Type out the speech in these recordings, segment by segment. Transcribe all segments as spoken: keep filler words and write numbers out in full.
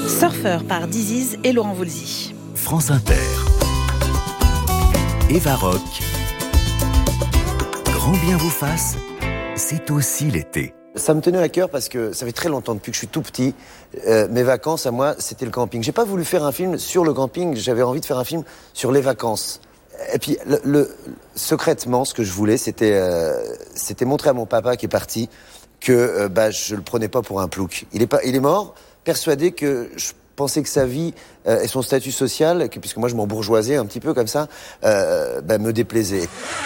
Surfer par Diziz et Laurent Voulzy. France Inter. Eva Rock. Grand bien vous fasse, c'est aussi l'été. Ça me tenait à cœur parce que ça fait très longtemps, depuis que je suis tout petit, euh, mes vacances à moi, c'était le camping. J'ai pas voulu faire un film sur le camping, j'avais envie de faire un film sur les vacances. Et puis, le, le, secrètement, ce que je voulais, c'était, euh, c'était montrer à mon papa qui est parti que euh, bah, je le prenais pas pour un plouc. Il est, pas, il est mort, persuadé que je pensais que sa vie euh, et son statut social, que, puisque moi je m'embourgeoisais un petit peu comme ça, euh, bah, me déplaisait.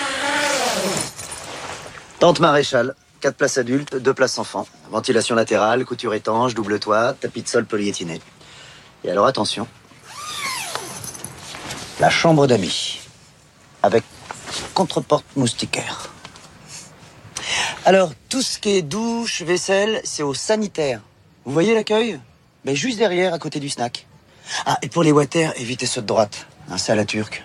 Tente Maréchal. Quatre places adultes, deux places enfants. Ventilation latérale, couture étanche, double toit, tapis de sol polyéthiné. Et alors attention, la chambre d'amis, avec contreporte moustiquaire. Alors, tout ce qui est douche, vaisselle, c'est au sanitaire. Vous voyez l'accueil ? Ben, juste derrière, à côté du snack. Ah, et pour les water, évitez ceux de droite. Hein, c'est à la turque.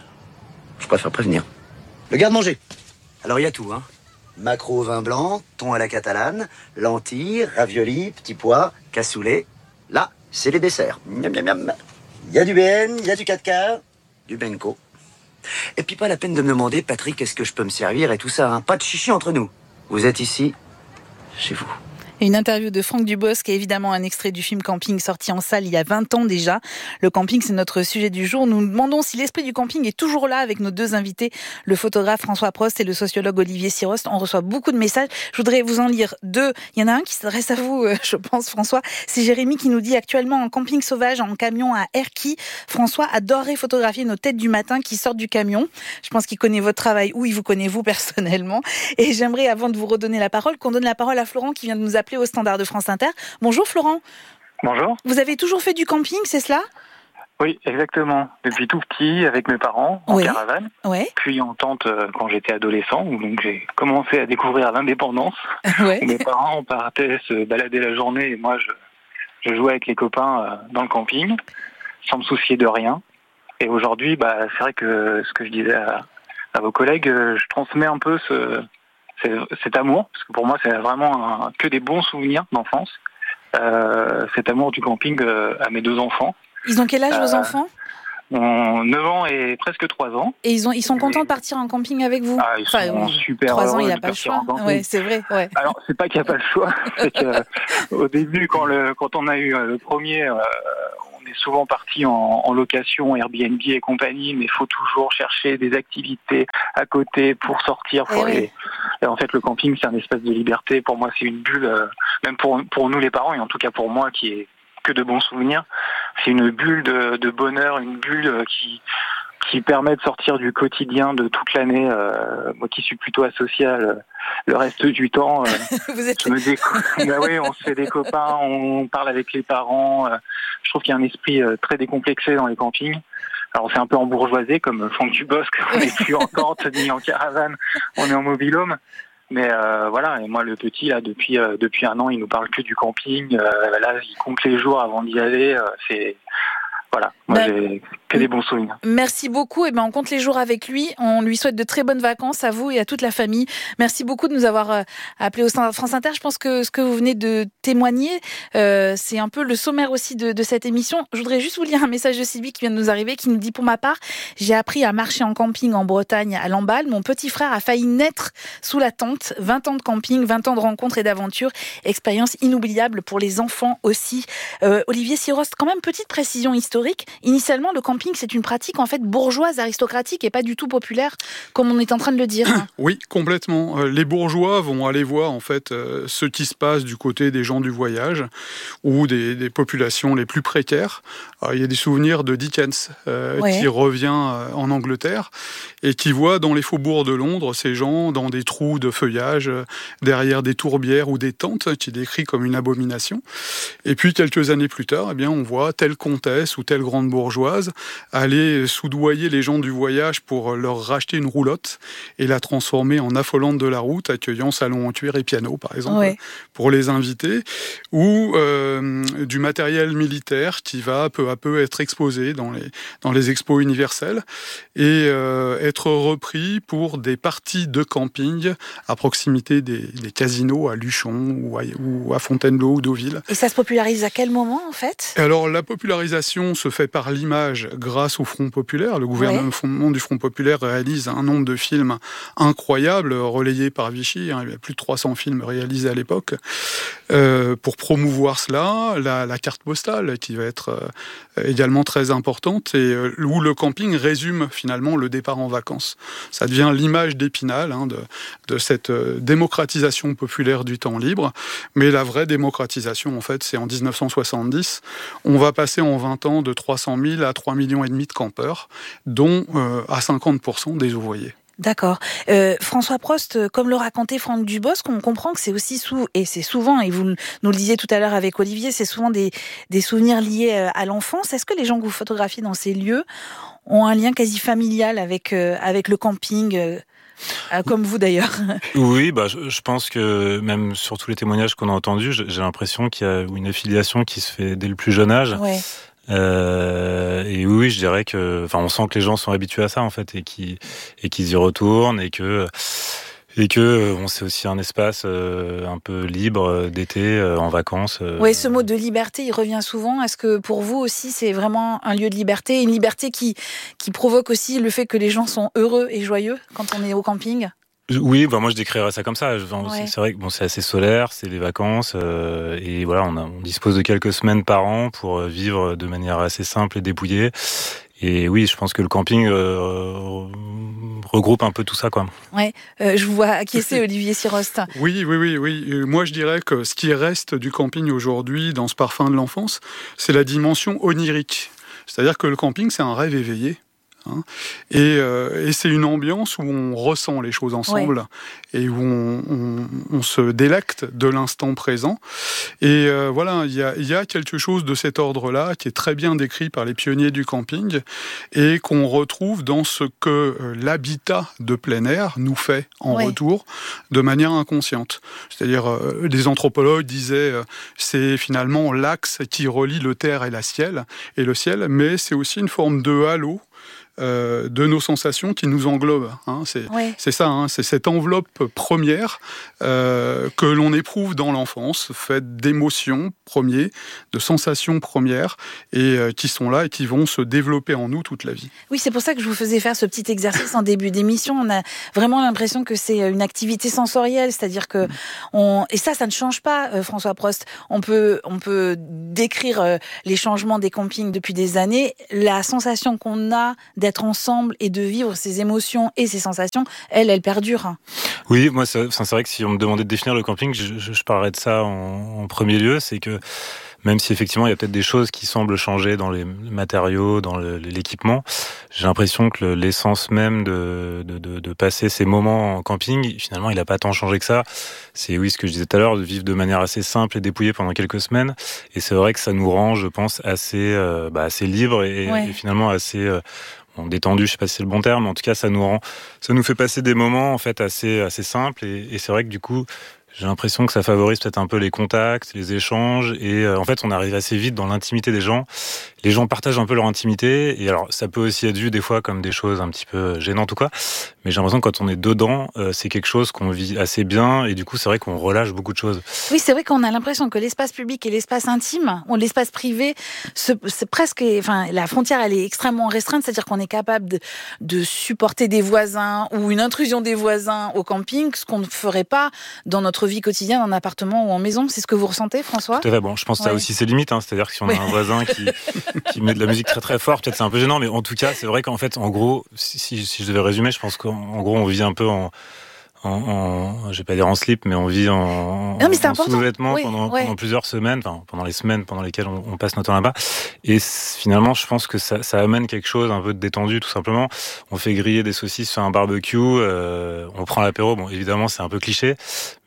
Je préfère prévenir. Le garde-manger. Alors, il y a tout, hein. Maquereau au vin blanc, thon à la catalane, lentilles, raviolis, petits pois, cassoulet. Là, c'est les desserts. Miam, miam, miam. Il y a du B N, il y a du quatre quarts, du Benko. Et puis pas la peine de me demander, Patrick, est-ce que je peux me servir et tout ça, hein. Pas de chichi entre nous. Vous êtes ici, chez vous. Une interview de Franck Dubosc, évidemment un extrait du film Camping sorti en salle il y a vingt ans déjà. Le camping, c'est notre sujet du jour. Nous nous demandons si l'esprit du camping est toujours là avec nos deux invités, le photographe François Prost et le sociologue Olivier Sirost. On reçoit beaucoup de messages. Je voudrais vous en lire deux. Il y en a un qui s'adresse à vous, je pense, François. C'est Jérémy qui nous dit actuellement en camping sauvage, en camion à Erquy. François adorerait photographier nos têtes du matin qui sortent du camion. Je pense qu'il connaît votre travail ou il vous connaît vous personnellement. Et j'aimerais, avant de vous redonner la parole, qu'on donne la parole à Florent qui vient de nous appeler au standard de France Inter. Bonjour Florent. Bonjour. Vous avez toujours fait du camping, c'est cela ? Oui, exactement. Depuis tout petit, avec mes parents, en oui. caravane. Oui. Puis en tente quand j'étais adolescent, où donc j'ai commencé à découvrir l'indépendance. Oui. Mes parents partaient se balader la journée et moi je, je jouais avec les copains dans le camping, sans me soucier de rien. Et aujourd'hui, bah, c'est vrai que ce que je disais à, à vos collègues, je transmets un peu ce... C'est, cet amour, parce que pour moi c'est vraiment un, que des bons souvenirs d'enfance, euh, cet amour du camping euh, à mes deux enfants. Ils ont quel âge euh, vos enfants ? ont neuf ans et presque trois ans. Et ils, ont, ils sont contents de partir en camping avec vous ? Ah, ils sont enfin, super trois ans, il n'a pas le choix. Ouais, c'est vrai. Ouais. Alors, c'est pas qu'il n'y a pas le choix, c'est qu'au début, quand, le, quand on a eu le premier... Euh, on est souvent parti en, en location, Airbnb et compagnie, mais il faut toujours chercher des activités à côté pour sortir. Pour et les... oui. Et en fait, le camping, c'est un espace de liberté. Pour moi, c'est une bulle, euh, même pour, pour nous les parents, et en tout cas pour moi, qui est que de bons souvenirs. C'est une bulle de, de bonheur, une bulle qui, qui permet de sortir du quotidien de toute l'année. Euh, moi qui suis plutôt asocial, euh, le reste du temps, euh, Vous êtes... je me déco... bah oui, on se fait des copains, on parle avec les parents. Euh, je trouve qu'il y a un esprit euh, très décomplexé dans les campings. Alors c'est un peu embourgeoisé comme Franck Dubosc, on n'est plus en tente ni en caravane, on est en mobil-home. Mais euh, voilà, et moi le petit là depuis euh, depuis un an, il nous parle que du camping. Euh, là, il compte les jours avant d'y aller. Euh, c'est voilà, moi bah, j'ai que des bons souvenirs. Merci beaucoup. Et ben on compte les jours avec lui. On lui souhaite de très bonnes vacances à vous et à toute la famille. Merci beaucoup de nous avoir euh, appelé au standard de France Inter. Je pense que ce que vous venez de témoigner, euh, c'est un peu le sommaire aussi de, de cette émission. Je voudrais juste vous lire un message de Sylvie qui vient de nous arriver, qui nous dit: pour ma part, j'ai appris à marcher en camping en Bretagne, à Lamballe. Mon petit frère a failli naître sous la tente. vingt ans de camping, vingt ans de rencontres et d'aventures. Expérience inoubliable pour les enfants aussi. Euh, Olivier Sirost, quand même petite précision historique. Initialement, le camping, c'est une pratique en fait bourgeoise, aristocratique et pas du tout populaire, comme on est en train de le dire. Oui, complètement. Les bourgeois vont aller voir en fait ce qui se passe du côté des gens du voyage ou des, des populations les plus précaires. Alors, il y a des souvenirs de Dickens euh, ouais. qui revient en Angleterre et qui voit dans les faubourgs de Londres ces gens dans des trous de feuillage, derrière des tourbières ou des tentes, qui décrit comme une abomination. Et puis quelques années plus tard, eh bien, on voit telle comtesse ou telle grande bourgeoise aller soudoyer les gens du voyage pour leur racheter une roulotte et la transformer en affolante de la route, accueillant salon en cuir et piano, par exemple, ouais. pour les invités. Ou euh, du matériel militaire qui va peu à peu être exposé dans les, dans les expos universelles et euh, être repris pour des parties de camping à proximité des, des casinos à Luchon ou à, ou à Fontainebleau ou Deauville. Et ça se popularise à quel moment en fait ? Alors la popularisation se fait par l'image grâce au Front populaire. Le gouvernement ouais. du Front populaire réalise un nombre de films incroyables relayés par Vichy. Hein, il y a plus de trois cents films réalisés à l'époque. Euh, pour promouvoir cela, la, la carte postale qui va être euh, également très importante et euh, où le camping résume finalement le départ en vacances. Ça devient l'image d'Épinal hein, de, de cette euh, démocratisation populaire du temps libre. Mais la vraie démocratisation, en fait, c'est en dix-neuf cent soixante-dix. On va passer en vingt ans de trois cent mille à trois millions et demi de campeurs, dont euh, à cinquante pour cent des ouvriers. D'accord. Euh, François Prost, comme le racontait Franck Dubosc, on comprend que c'est aussi sous et c'est souvent, et vous nous le disiez tout à l'heure avec Olivier, c'est souvent des, des souvenirs liés à l'enfance. Est-ce que les gens que vous photographiez dans ces lieux ont un lien quasi familial avec euh, avec le camping euh, comme vous d'ailleurs? Oui, bah je, je pense que même sur tous les témoignages qu'on a entendus, j'ai l'impression qu'il y a une affiliation qui se fait dès le plus jeune âge. Ouais. Euh, et oui, oui, je dirais que, enfin, on sent que les gens sont habitués à ça en fait, et qui et qu'ils y retournent, et que et que bon, c'est aussi un espace euh, un peu libre d'été, euh, en vacances. Euh... Oui, ce mot de liberté, il revient souvent. Est-ce que pour vous aussi, c'est vraiment un lieu de liberté, une liberté qui qui provoque aussi le fait que les gens sont heureux et joyeux quand on est au camping? Oui, bah moi je décrirais ça comme ça. Enfin, ouais. C'est vrai que bon, c'est assez solaire, c'est les vacances, euh, et voilà, on, a, on dispose de quelques semaines par an pour vivre de manière assez simple et dépouillée. Et oui, je pense que le camping euh, regroupe un peu tout ça, quoi. Ouais, euh, je vous vois acquiescer, Olivier Sirost. Oui, oui, oui, oui. Moi, je dirais que ce qui reste du camping aujourd'hui, dans ce parfum de l'enfance, c'est la dimension onirique. C'est-à-dire que le camping, c'est un rêve éveillé. Hein, et, euh, et c'est une ambiance où on ressent les choses ensemble, ouais. et où on, on, on se délecte de l'instant présent. Et euh, voilà, il y a, y a quelque chose de cet ordre-là qui est très bien décrit par les pionniers du camping et qu'on retrouve dans ce que euh, l'habitat de plein air nous fait en ouais. retour de manière inconsciente. C'est-à-dire, euh, des anthropologues disaient euh, c'est finalement l'axe qui relie le terre et la ciel, et le ciel, mais c'est aussi une forme de halo Euh, de nos sensations qui nous englobent. Hein. C'est, ouais. c'est ça, hein. C'est cette enveloppe première euh, que l'on éprouve dans l'enfance, faite d'émotions premières, de sensations premières, et euh, qui sont là et qui vont se développer en nous toute la vie. Oui, c'est pour ça que je vous faisais faire ce petit exercice en début d'émission. On a vraiment l'impression que c'est une activité sensorielle, c'est-à-dire que on et ça, ça ne change pas, euh, François Prost. On peut, on peut décrire euh, les changements des campings depuis des années. La sensation qu'on a d'être d'être ensemble et de vivre ces émotions et ces sensations, elle, elle perdure. Oui, moi, c'est, c'est vrai que si on me demandait de définir le camping, je, je, je parlerais de ça en, en premier lieu. C'est que même si effectivement il y a peut-être des choses qui semblent changer dans les matériaux, dans le, l'équipement, j'ai l'impression que le, l'essence même de, de, de, de passer ces moments en camping, finalement, il n'a pas tant changé que ça. C'est oui, ce que je disais tout à l'heure, de vivre de manière assez simple et dépouillée pendant quelques semaines. Et c'est vrai que ça nous rend, je pense, assez, euh, bah, assez libre et, ouais. et finalement assez euh, bon, détendu. Je sais pas si c'est le bon terme, mais en tout cas, ça nous rend, ça nous fait passer des moments en fait assez, assez simples. Et, et c'est vrai que du coup, j'ai l'impression que ça favorise peut-être un peu les contacts, les échanges, et euh, en fait, on arrive assez vite dans l'intimité des gens. Les gens partagent un peu leur intimité, et alors ça peut aussi être vu des fois comme des choses un petit peu gênantes ou quoi, mais j'ai l'impression que quand on est dedans, euh, c'est quelque chose qu'on vit assez bien, et du coup, c'est vrai qu'on relâche beaucoup de choses. Oui, c'est vrai qu'on a l'impression que l'espace public et l'espace intime, ou l'espace privé, se, c'est presque, enfin, la frontière, elle est extrêmement restreinte, c'est-à-dire qu'on est capable de, de supporter des voisins ou une intrusion des voisins au camping, ce qu'on ne ferait pas dans notre vie quotidienne en appartement ou en maison. C'est ce que vous ressentez, François ? Tout à fait. Bon, je pense que ça ouais. aussi ses limites, hein. C'est-à-dire que si on a ouais. un voisin qui, qui met de la musique très très fort, peut-être c'est un peu gênant, mais en tout cas, c'est vrai qu'en fait, en gros, si, si, si je devais résumer, je pense qu'en en gros, on vit un peu en, en, en je vais pas dire en slip, mais on vit en, non, mais en sous-vêtements oui, pendant, ouais. pendant plusieurs semaines, enfin, pendant les semaines pendant lesquelles on, on passe notre temps là-bas. Et finalement, je pense que ça, ça amène quelque chose un peu de détendu, tout simplement. On fait griller des saucisses sur un barbecue, euh, on prend l'apéro. Bon, évidemment, c'est un peu cliché,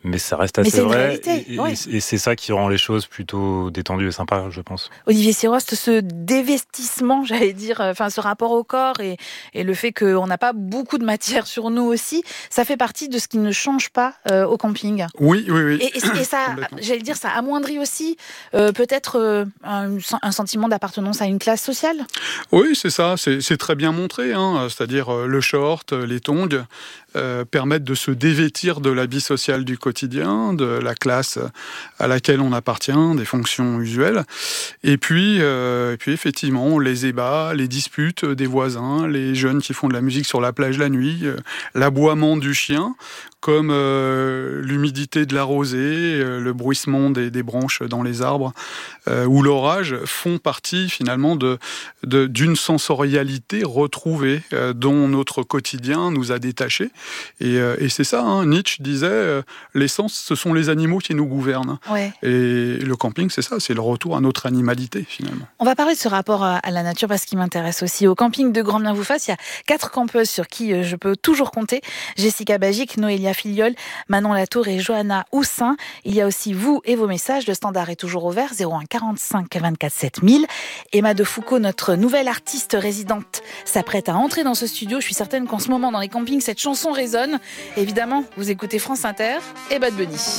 Mais ça reste assez Mais c'est une vrai, réalité, et, et, ouais. et c'est ça qui rend les choses plutôt détendues et sympas, je pense. Olivier Sirost, ce dévestissement, j'allais dire, enfin ce rapport au corps et, et le fait qu'on n'a pas beaucoup de matière sur nous aussi, ça fait partie de ce qui ne change pas euh, au camping. Oui, oui, oui. Et, et, et ça, j'allais dire, ça amoindrit aussi euh, peut-être euh, un, un sentiment d'appartenance à une classe sociale. Oui, c'est ça, c'est, c'est très bien montré, hein. C'est-à-dire euh, le short, les tongs euh, permettent de se dévêtir de l'habit social du quotidien, de la classe à laquelle on appartient, des fonctions usuelles. Et puis, euh, et puis effectivement, les ébats, les disputes des voisins, les jeunes qui font de la musique sur la plage la nuit, euh, l'aboiement du chien, comme euh, l'humidité de la rosée, euh, le bruissement des, des branches dans les arbres, euh, ou l'orage, font partie finalement de, de, d'une sensorialité retrouvée euh, dont notre quotidien nous a détachés. Et, euh, et c'est ça, hein, Nietzsche disait, euh, les sens, ce sont les animaux qui nous gouvernent. Ouais. Et le camping, c'est ça, c'est le retour à notre animalité finalement. On va parler de ce rapport à la nature parce qu'il m'intéresse aussi. Au camping de Grand-Bien-vous-Fasse, il y a quatre campeuses sur qui je peux toujours compter. Jessica Bagic, Noélia Filiol, Manon Latour et Johanna Houssin. Il y a aussi vous et vos messages. Le standard est toujours ouvert, zéro un quarante-cinq vingt-quatre sept mille. Emma de Foucault, notre nouvelle artiste résidente, s'apprête à entrer dans ce studio. Je suis certaine qu'en ce moment, dans les campings, cette chanson résonne. Évidemment, vous écoutez France Inter et Bad Bunny.